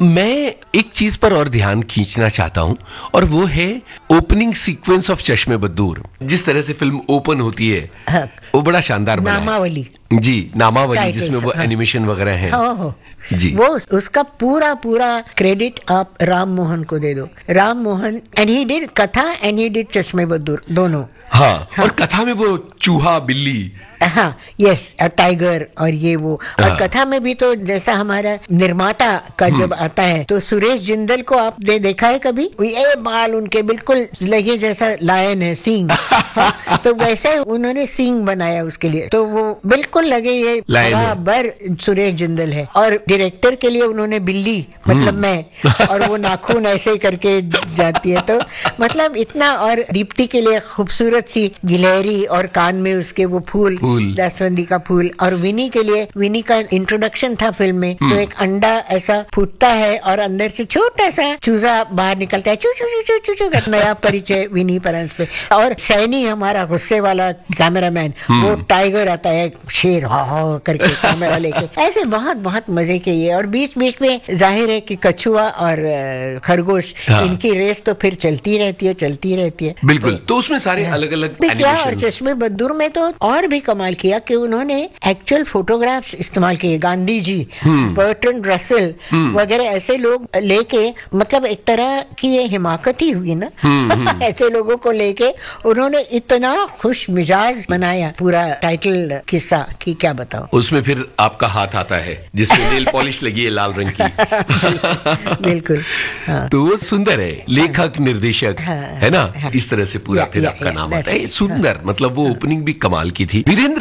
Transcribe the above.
मैं एक चीज पर और ध्यान खींचना चाहता हूं और वो है ओपनिंग सीक्वेंस ऑफ चश्मे बद्दूर। जिस तरह से फिल्म ओपन होती है हाँ, वो बड़ा शानदार बना है। नामावली जी, नामावली, टाइटल जिसमें वो हाँ। एनिमेशन वगैरह है। हो जी। वो उसका पूरा क्रेडिट आप राम मोहन को दे दो। Ram Mohan and he did कथा एंड ही डिड चश्मे बद्दूर दोनों। हाँ, और कथा में वो चूहा बिल्ली, हाँ, यस, टाइगर और ये वो। और हाँ। कथा में भी तो जैसा हमारा निर्माता का जब आता है तो सुरेश जिंदल को आपने देखा है कभी? ये बाल उनके बिल्कुल लगे जैसा लायन है, सींग। हाँ, तो वैसे उन्होंने सींग बनाया उसके लिए, तो वो बिल्कुल लगे ये बराबर सुरेश जिंदल है। और डायरेक्टर के लिए उन्होंने बिल्ली, मतलब मैं, और वो नाखून ऐसे करके जाती है, तो मतलब इतना। और दीप्ति के लिए खूबसूरत सी गिलहरी और कान में उसके वो फूल, जास्वंदी का फूल। और विनी के लिए, विनी का इंट्रोडक्शन था फिल्म में, तो एक अंडा ऐसा फूटता है और अंदर से छोटा सा चूजा बाहर निकलता है, चू चू चू चू चू चू। नया परिचय विनी परंस पे। और सैनी हमारा गुस्से वाला कैमरामैन, वो टाइगर आता है, शेर हा हा करके कैमरा लेके। ऐसे बहुत बहुत मजे के ये। और बीच बीच में जाहिर है कि कछुआ और खरगोश, इनकी रेस तो फिर चलती रहती है। बिल्कुल। तो उसमें सारे अलग अलग क्या। और चश्मे बद्दूर में तो और भी कमाल किया कि उन्होंने एक्चुअल फोटोग्राफ्स इस्तेमाल किए। गांधी जी, बर्ट्रैंड रसेल वगैरह ऐसे लोग लेके, मतलब एक तरह की ये हिमाकत ही हुई ना। ऐसे लोगों को लेके उन्होंने इतना खुश मिजाज बनाया पूरा टाइटल किस्सा कि क्या बताओ। उसमें फिर आपका हाथ आता है जिसमें नेल पॉलिश लगी है लाल रंग की। बिल्कुल। हाँ। तो वो सुंदर है, लेखक निर्देशक है ना, इस तरह से पूरा फिर आपका नाम आता है। सुंदर, मतलब वो ओपनिंग भी कमाल की थी। वीरेंद्र